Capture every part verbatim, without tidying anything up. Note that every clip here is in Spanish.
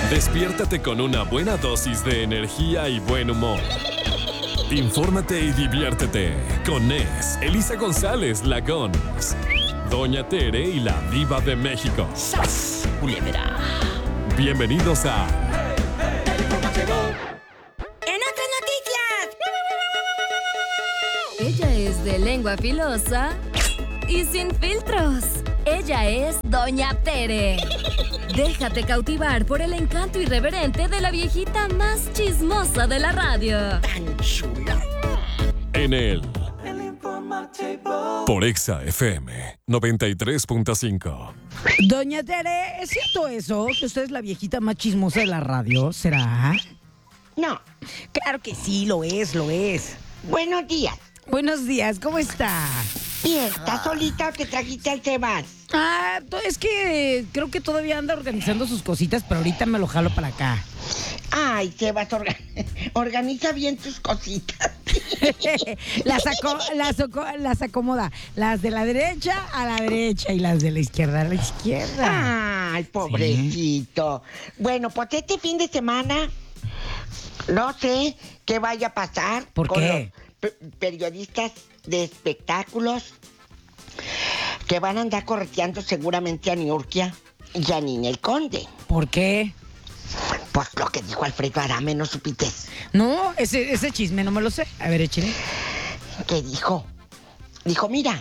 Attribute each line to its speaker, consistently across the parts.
Speaker 1: Despiértate con una buena dosis de energía y buen humor. Infórmate y diviértete con Nes, Elisa González, la Gons, Doña Tere y la Diva de México.
Speaker 2: ¡Sas, culebra!
Speaker 1: Bienvenidos a...
Speaker 2: ¡En otras noticias!
Speaker 3: Ella es de lengua filosa y sin filtros. Ella es Doña Tere. Déjate cautivar por el encanto irreverente de la viejita más chismosa de la radio.
Speaker 2: ¡Tan chula!
Speaker 1: En el... Por Exa F M noventa y tres punto cinco.
Speaker 4: Doña Tere, ¿es cierto eso? ¿Que usted es la viejita más chismosa de la radio? ¿Será?
Speaker 2: No.
Speaker 4: Claro que sí, lo es, lo es.
Speaker 2: Buenos días.
Speaker 4: Buenos días, ¿cómo está?
Speaker 2: Bien, ¿estás solita o te trajiste al Sebas?
Speaker 4: Ah, to- es que creo que todavía anda organizando sus cositas, pero ahorita me lo jalo para acá.
Speaker 2: Ay, Sebas, orga- organiza bien tus cositas.
Speaker 4: las, aco- las, aco- las acomoda. Las de la derecha a la derecha y las de la izquierda a la izquierda.
Speaker 2: Ay, pobrecito. Bueno, pues este fin de semana no sé qué vaya a pasar.
Speaker 4: ¿Por
Speaker 2: con
Speaker 4: qué?
Speaker 2: los pe- periodistas de espectáculos que van a andar correteando seguramente a Niurkia y a Ninel Conde.
Speaker 4: ¿Por qué?
Speaker 2: Pues lo que dijo Alfredo Adame, ¿no supiste?
Speaker 4: No, ese, ese chisme no me lo sé. A ver, échale.
Speaker 2: ¿Qué dijo? Dijo, mira,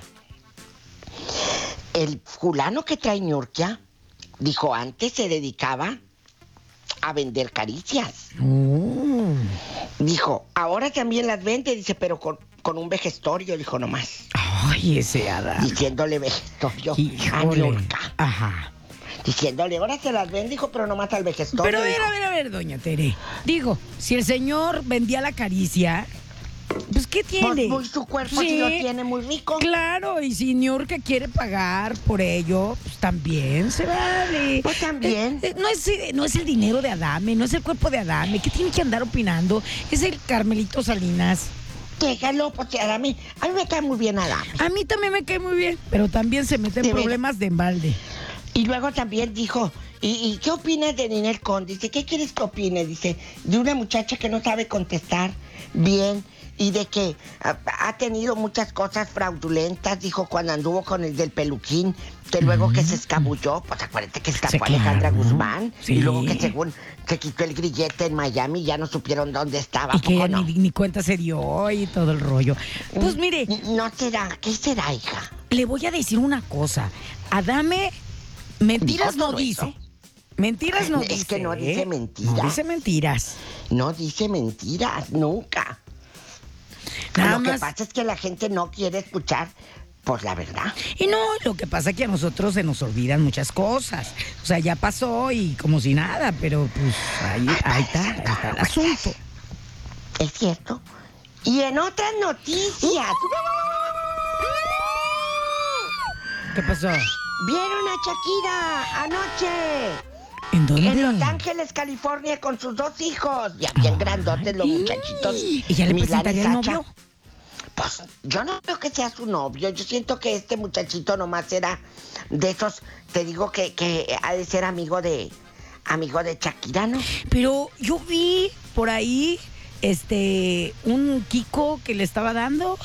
Speaker 2: el fulano que trae Niurkia, dijo, antes se dedicaba a vender caricias.
Speaker 4: Oh.
Speaker 2: Dijo, ahora también las vende, dice, pero con, con un vejestorio, dijo nomás.
Speaker 4: Ay, ese Adán.
Speaker 2: Diciéndole vejestorio a
Speaker 4: Híjole.
Speaker 2: Niurka.
Speaker 4: Ajá.
Speaker 2: Diciéndole, ahora se las vende, dijo, pero nomás al vejestorio.
Speaker 4: Pero a ver,
Speaker 2: dijo.
Speaker 4: a ver, a ver, doña Tere. Digo, si el señor vendía la caricia, pues ¿qué tiene?
Speaker 2: Pues muy su cuerpo
Speaker 4: Sí,
Speaker 2: si lo tiene muy rico.
Speaker 4: Claro, y si Niurka quiere pagar por ello, pues también se vale.
Speaker 2: Pues también.
Speaker 4: Eh, eh, no, es, eh, no es el dinero de Adame, no es el cuerpo de Adame. ¿Qué tiene que andar opinando? Es el Carmelito Salinas.
Speaker 2: Déjalo, pues a mí, a mí me cae muy bien Adame.
Speaker 4: A mí también me cae muy bien, pero también se mete en
Speaker 2: De veras.
Speaker 4: problemas de embalde.
Speaker 2: Y luego también dijo, ¿y, y qué opinas de Ninel Conde? Dice, ¿qué quieres que opine? Dice, de una muchacha que no sabe contestar bien y de que ha, ha tenido muchas cosas fraudulentas, dijo cuando anduvo con el del peluquín, que luego que se escabulló, pues acuérdate que escapó
Speaker 4: Sí,
Speaker 2: Alejandra
Speaker 4: claro.
Speaker 2: Guzmán,
Speaker 4: Sí.
Speaker 2: y luego que según se quitó el grillete en Miami, ya no supieron dónde estaba.
Speaker 4: Y que
Speaker 2: ¿poco
Speaker 4: ella
Speaker 2: no?
Speaker 4: ni, ni cuenta se dio y todo el rollo. Pues mire,
Speaker 2: No será, ¿qué será, hija?
Speaker 4: le voy a decir una cosa. Adame, mentiras
Speaker 2: ¿Dijo
Speaker 4: no
Speaker 2: todo
Speaker 4: dice.
Speaker 2: eso?
Speaker 4: Mentiras no
Speaker 2: Es
Speaker 4: dice.
Speaker 2: que no dice
Speaker 4: ¿eh?
Speaker 2: mentiras.
Speaker 4: No dice mentiras.
Speaker 2: No dice mentiras, nunca.
Speaker 4: Nada
Speaker 2: Lo que
Speaker 4: más.
Speaker 2: pasa es que la gente no quiere escuchar, pues la verdad.
Speaker 4: Y no, lo que pasa es que a nosotros se nos olvidan muchas cosas. O sea, ya pasó y como si nada, pero pues ahí, ahí está, ahí está el asunto.
Speaker 2: Es cierto. Y en otras noticias,
Speaker 4: ¿Qué pasó?
Speaker 2: ¿vieron a Shakira anoche?
Speaker 4: ¿En dónde?
Speaker 2: En Los Ángeles, California, con sus dos hijos. Ya bien grandotes los
Speaker 4: Ay,
Speaker 2: muchachitos.
Speaker 4: ¿y ya le
Speaker 2: Milán y
Speaker 4: presentaría el
Speaker 2: Sacha.
Speaker 4: novio?
Speaker 2: Pues yo no creo que sea su novio. Yo siento que este muchachito nomás era de esos, te digo que, que ha de ser amigo de amigo de Shakira, ¿no?
Speaker 4: Pero yo vi por ahí este un Kiko que le estaba dando.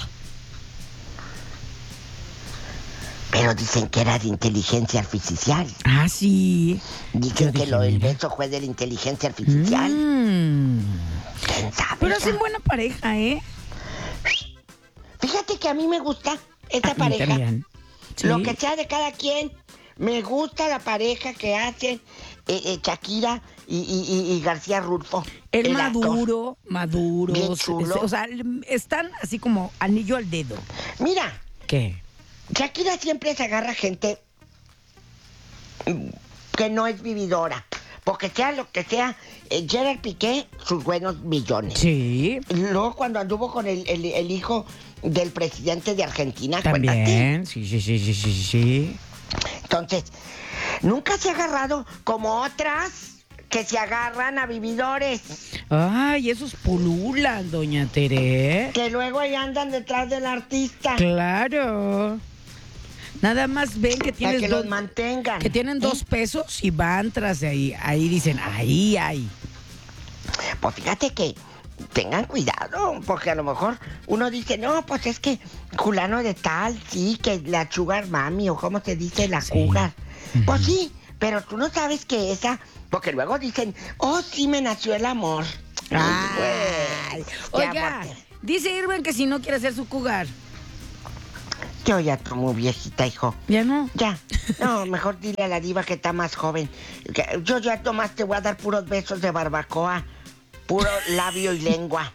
Speaker 2: Pero dicen que era de inteligencia artificial.
Speaker 4: Ah, sí.
Speaker 2: Dicen
Speaker 4: Yo
Speaker 2: que
Speaker 4: dije,
Speaker 2: lo del
Speaker 4: mira.
Speaker 2: beso fue de la inteligencia artificial.
Speaker 4: Mm.
Speaker 2: ¿Quién sabe?
Speaker 4: Pero
Speaker 2: hija?
Speaker 4: hacen buena pareja, ¿eh?
Speaker 2: Fíjate que a mí me gusta esta
Speaker 4: A mí
Speaker 2: pareja.
Speaker 4: también. Sí.
Speaker 2: Lo que sea de cada quien. Me gusta la pareja que hacen eh, eh, Shakira y, y- y- y García Rulfo.
Speaker 4: El
Speaker 2: el actor.
Speaker 4: maduro, maduro.
Speaker 2: Bien chulo.
Speaker 4: O sea, están así como anillo al dedo.
Speaker 2: Mira,
Speaker 4: ¿Qué?
Speaker 2: Shakira siempre se agarra gente mm, que no es vividora. Porque sea lo que sea, eh, Gerard Piqué, sus buenos millones.
Speaker 4: Sí.
Speaker 2: Y luego cuando anduvo con el, el- el hijo del presidente de Argentina, acuérdate.
Speaker 4: También. Sí, sí, sí, sí, sí, sí.
Speaker 2: Entonces, nunca se ha agarrado como otras que se agarran a vividores.
Speaker 4: Ay, esos pululan, doña Tere.
Speaker 2: Que luego ahí andan detrás del artista.
Speaker 4: Claro. Nada más ven que
Speaker 2: Para
Speaker 4: tienes
Speaker 2: que
Speaker 4: dos,
Speaker 2: los mantengan.
Speaker 4: que tienen
Speaker 2: ¿eh?
Speaker 4: dos pesos y van tras de ahí. Ahí dicen, ahí hay.
Speaker 2: Pues fíjate que tengan cuidado, porque a lo mejor uno dice, no, pues es que fulano de tal, sí, que la sugar mami, o cómo se dice, la
Speaker 4: Sí.
Speaker 2: cougar. Pues sí, pero tú no sabes que esa, porque luego dicen, oh, sí me nació el amor.
Speaker 4: Ay,
Speaker 2: Güey, qué
Speaker 4: oiga,
Speaker 2: amor.
Speaker 4: dice Irving que si no quiere ser su cougar.
Speaker 2: Yo ya estoy muy viejita, hijo.
Speaker 4: ¿Ya no?
Speaker 2: Ya, no, mejor dile a la diva que está más joven. Que yo ya nomás te voy a dar puros besos de barbacoa, puro labio y lengua.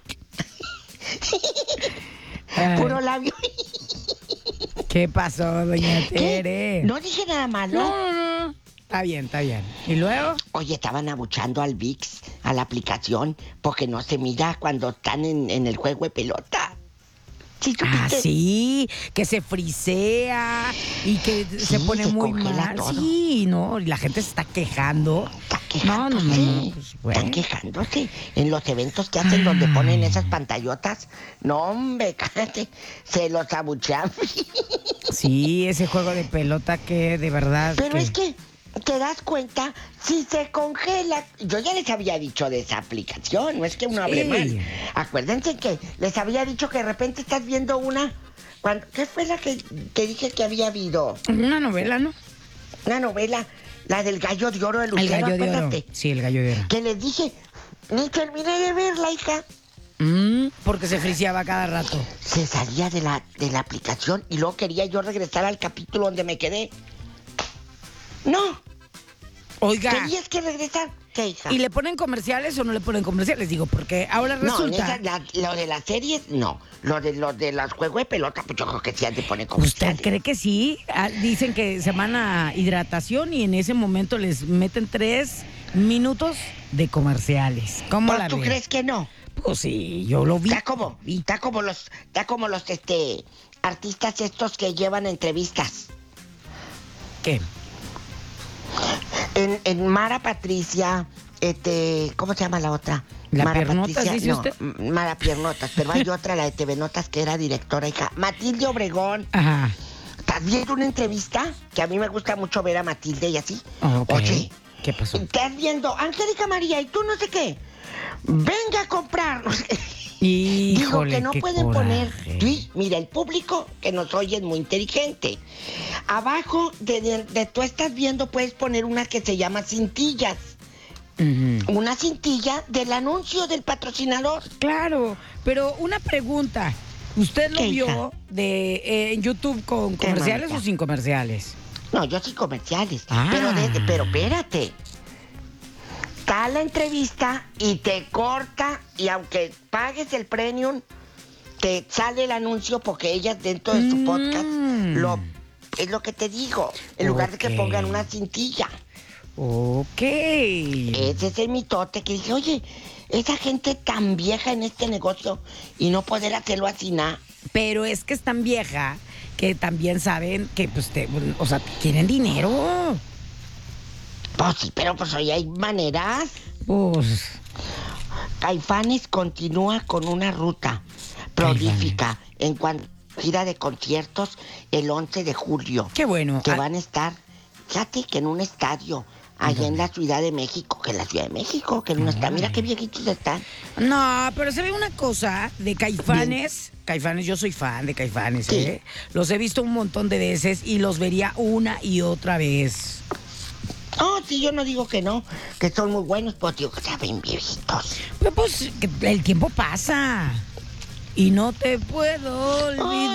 Speaker 4: Ay,
Speaker 2: Puro labio.
Speaker 4: ¿Qué pasó, doña
Speaker 2: ¿Qué?
Speaker 4: Tere?
Speaker 2: No dije nada malo.
Speaker 4: no, no, no. Está bien, está bien. ¿Y luego?
Speaker 2: Oye, estaban abuchando al V I X, a la aplicación, porque no se mira cuando están en, en el juego de pelota. ¿Sí
Speaker 4: Ah,
Speaker 2: supiste?
Speaker 4: sí, que se frisea y que se
Speaker 2: Sí,
Speaker 4: pone
Speaker 2: se
Speaker 4: muy
Speaker 2: congela
Speaker 4: mal.
Speaker 2: todo.
Speaker 4: Sí, no, y la gente se está quejando.
Speaker 2: Está
Speaker 4: No, no,
Speaker 2: quejándose.
Speaker 4: no, no, pues, bueno.
Speaker 2: Están quejándose en los eventos que hacen donde ponen esas pantallotas. No, hombre, cállate, se los abuchean.
Speaker 4: Sí, ese juego de pelota que de verdad.
Speaker 2: Pero es que te das cuenta, si se congela, yo ya les había dicho de esa aplicación, no es que uno hable
Speaker 4: Sí.
Speaker 2: mal. Acuérdense que les había dicho que de repente estás viendo una. Cuando, ¿qué fue la que, que dije que había habido?
Speaker 4: Una novela, ¿no?
Speaker 2: Una novela, la del gallo de oro de
Speaker 4: El
Speaker 2: Lucero,
Speaker 4: gallo de oro.
Speaker 2: acuérdate.
Speaker 4: Sí, el gallo de oro.
Speaker 2: Que les dije, ni terminé de verla, hija.
Speaker 4: Mm, porque se friseaba cada rato.
Speaker 2: Se salía de la, de la aplicación y luego quería yo regresar al capítulo donde me quedé. No,
Speaker 4: Oiga,
Speaker 2: tenías que regresar. ¿Qué, hija?
Speaker 4: ¿y le ponen comerciales o no le ponen comerciales? Digo, porque ahora
Speaker 2: No,
Speaker 4: resulta.
Speaker 2: esa- la- lo de las series, no. Lo de los de los juegos de pelota, pues yo creo que sí han de poner como
Speaker 4: ¿Usted cree que sí? Ah, dicen que se van a hidratación y en ese momento les meten tres minutos de comerciales. ¿Cómo la
Speaker 2: ¿Tú
Speaker 4: ve?
Speaker 2: crees que no?
Speaker 4: Pues sí, yo lo vi.
Speaker 2: Está como, está como los, está como los este artistas estos que llevan entrevistas.
Speaker 4: ¿Qué?
Speaker 2: En, en Mara Patricia, este, ¿cómo se llama la otra?
Speaker 4: ¿La
Speaker 2: Mara
Speaker 4: Piernotas, dice
Speaker 2: no,
Speaker 4: usted?
Speaker 2: M- Mara Piernotas, pero hay otra, la de T V Notas, que era directora, hija. Matilde Obregón.
Speaker 4: Ajá.
Speaker 2: ¿Estás viendo una entrevista? Que a mí me gusta mucho ver a Matilde y así.
Speaker 4: Ok.
Speaker 2: Oye,
Speaker 4: ¿Qué pasó?
Speaker 2: estás viendo, Angélica María, y tú no sé qué. Venga a comprar. Digo
Speaker 4: Híjole,
Speaker 2: que no
Speaker 4: qué
Speaker 2: pueden
Speaker 4: coraje.
Speaker 2: poner. Sí, mira, el público que nos oye es muy inteligente. Abajo de, de, de tú estás viendo, puedes poner una que se llama cintillas.
Speaker 4: Ujú.
Speaker 2: Una cintilla del anuncio del patrocinador.
Speaker 4: Claro, pero una pregunta. ¿Usted lo
Speaker 2: ¿Qué,
Speaker 4: vio
Speaker 2: hija?
Speaker 4: de eh, en YouTube con
Speaker 2: ¿Qué,
Speaker 4: comerciales
Speaker 2: mamita?
Speaker 4: o sin comerciales?
Speaker 2: No, yo sí comerciales.
Speaker 4: Ah.
Speaker 2: Pero, de- pero espérate. Está la entrevista y te corta, y aunque pagues el premium, te sale el anuncio porque ellas dentro de su
Speaker 4: Mm.
Speaker 2: podcast lo es lo que te digo. En lugar de que
Speaker 4: Ok.
Speaker 2: pongan una cintilla.
Speaker 4: Ok.
Speaker 2: Ese es el mitote que dije, oye, esa gente tan vieja en este negocio y no poder hacerlo así nada.
Speaker 4: Pero es que es tan vieja que también saben que, pues, te- o sea, quieren dinero.
Speaker 2: Pues sí, pero pues hoy hay maneras.
Speaker 4: Pues,
Speaker 2: Caifanes continúa con una ruta prolífica en cuanto a gira de conciertos el once de julio.
Speaker 4: qué bueno.
Speaker 2: Que
Speaker 4: Ah,
Speaker 2: van a estar, fíjate que en un estadio, allá en la Ciudad de México, que en la Ciudad de México, que en un estadio, mira qué viejitos están.
Speaker 4: No, pero se ve una cosa de Caifanes. Caifanes, yo soy fan de Caifanes,
Speaker 2: Sí.
Speaker 4: ¿eh? Los he visto un montón de veces y los vería una y otra vez.
Speaker 2: Oh, sí, yo no digo que no, que son muy buenos, pues digo que saben viejitos.
Speaker 4: Pero pues que el tiempo pasa. Y no te puedo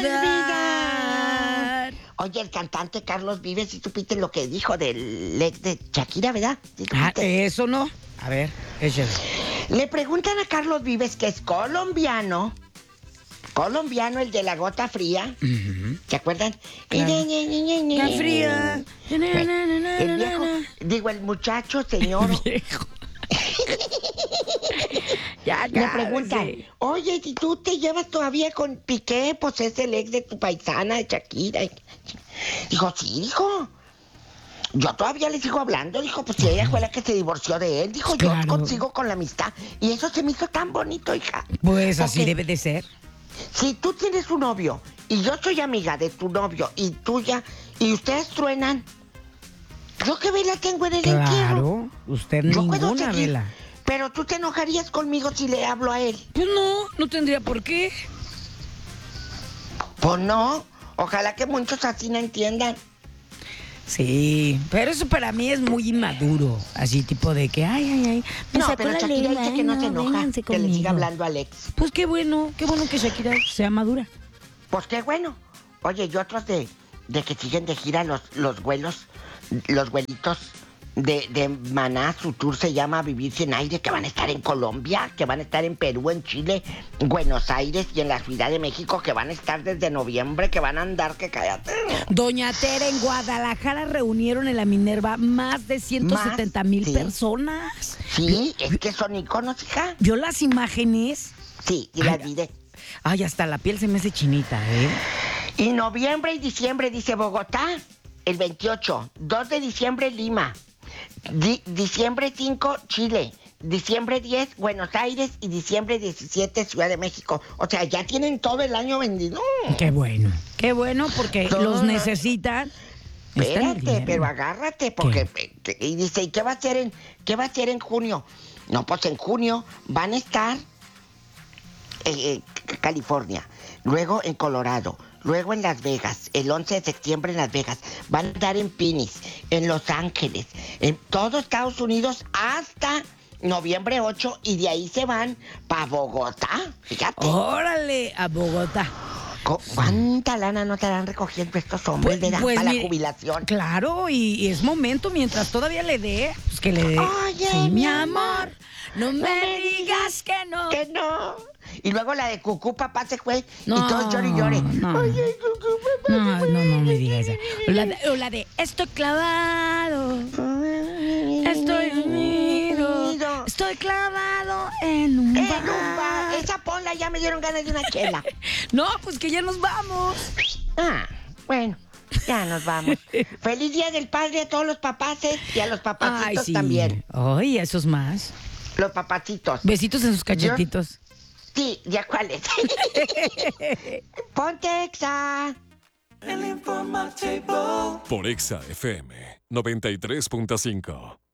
Speaker 4: olvidar.
Speaker 2: Oye, el cantante Carlos Vives, ¿sí supiste lo que dijo del ex de Shakira, verdad? ¿Sí
Speaker 4: Ah,
Speaker 2: supiste?
Speaker 4: eso no. A ver, échale.
Speaker 2: Le preguntan a Carlos Vives, que es colombiano, colombiano, el de la gota fría, ¿se acuerdan?
Speaker 4: Claro.
Speaker 2: La
Speaker 4: La fría.
Speaker 2: El viejo, digo, el muchacho, señor,
Speaker 4: Viejo. Ya,
Speaker 2: le
Speaker 4: cállese.
Speaker 2: preguntan, oye, si tú te llevas todavía con Piqué, pues es el ex de tu paisana, de Shakira. Dijo, sí, dijo. Yo todavía le sigo hablando, dijo, pues si ella fue la que se divorció de él, dijo, yo
Speaker 4: Claro.
Speaker 2: consigo con la amistad. Y eso se me hizo tan bonito, hija.
Speaker 4: Pues así
Speaker 2: Porque
Speaker 4: debe de ser.
Speaker 2: Si tú tienes un novio y yo soy amiga de tu novio y tuya, y ustedes truenan, ¿yo qué vela tengo en el entierro?
Speaker 4: Claro, usted
Speaker 2: Yo puedo
Speaker 4: ninguna
Speaker 2: seguir,
Speaker 4: vela.
Speaker 2: pero tú te enojarías conmigo si le hablo a él.
Speaker 4: Pues no, no tendría por qué.
Speaker 2: Pues no, ojalá que muchos así no entiendan.
Speaker 4: Sí, pero eso para mí es muy inmaduro. Así tipo de que, ay, ay, ay. Me
Speaker 2: No,
Speaker 4: sacó
Speaker 2: pero
Speaker 4: la
Speaker 2: Shakira
Speaker 4: lengua,
Speaker 2: dice que no
Speaker 4: ay,
Speaker 2: se enoja,
Speaker 4: vénganse
Speaker 2: que le
Speaker 4: conmigo.
Speaker 2: siga hablando a Alex.
Speaker 4: Pues qué bueno, qué bueno que Shakira sea madura.
Speaker 2: Pues qué bueno. Oye, y otros de, de que siguen de gira los, los vuelos, los vuelitos de, de Maná, su tour se llama Vivir Sin Aire, que van a estar en Colombia, que van a estar en Perú, en Chile, en Buenos Aires y en la Ciudad de México, que van a estar desde noviembre, que van a andar, que cállate.
Speaker 4: Doña Tere, en Guadalajara reunieron en la Minerva más de ciento setenta mil
Speaker 2: sí.
Speaker 4: personas.
Speaker 2: Sí, es que son iconos, hija.
Speaker 4: Yo las imágenes,
Speaker 2: Sí, y las diré.
Speaker 4: ay, hasta la piel se me hace chinita, ¿eh?
Speaker 2: Y noviembre y diciembre, dice Bogotá, el veintiocho. dos de diciembre, Lima. Di- diciembre cinco, Chile. Diciembre diez, Buenos Aires. Y diciembre diecisiete, Ciudad de México. O sea, ya tienen todo el año vendido.
Speaker 4: Qué bueno, qué bueno porque
Speaker 2: Todo.
Speaker 4: los necesitan. Está en el
Speaker 2: Espérate,
Speaker 4: dinero.
Speaker 2: pero agárrate, porque... eh, Y dice, ¿y qué va a hacer en, qué va a hacer en junio? No, pues en junio van a estar eh, eh, California, luego en Colorado, luego en Las Vegas, el once de septiembre en Las Vegas, van a estar en Phoenix, en Los Ángeles, en todo Estados Unidos hasta noviembre ocho, y de ahí se van para Bogotá, fíjate.
Speaker 4: Órale, a Bogotá.
Speaker 2: Co- ¿Cuánta lana no estarán recogiendo estos hombres de edad para la
Speaker 4: mire,
Speaker 2: jubilación?
Speaker 4: Claro, y, y es momento mientras todavía le dé, pues que le dé.
Speaker 2: Oye,
Speaker 4: Sí,
Speaker 2: mi
Speaker 4: mi
Speaker 2: amor,
Speaker 4: amor, no me digas que no.
Speaker 2: Que no. Y luego la de Cucú, papá se fue,
Speaker 4: No,
Speaker 2: y todos llore y llore.
Speaker 4: no.
Speaker 2: Oye, Cucú, papá
Speaker 4: No,
Speaker 2: se fue.
Speaker 4: no, no me digas eso. O la de, o la de estoy clavado, estoy unido, estoy clavado en un
Speaker 2: En
Speaker 4: bar.
Speaker 2: un bar. Esa ponla, ya me dieron ganas de una chela.
Speaker 4: No, pues que ya nos vamos.
Speaker 2: Ah, bueno, ya nos vamos. Feliz Día del Padre a todos los papaces y a los papacitos
Speaker 4: Ay, sí.
Speaker 2: también.
Speaker 4: Ay, esos más.
Speaker 2: Los papacitos.
Speaker 4: Besitos en sus cachetitos.
Speaker 2: Sí, ya cuáles. Ponte Exa.
Speaker 1: Por Exa F M noventa y tres punto cinco.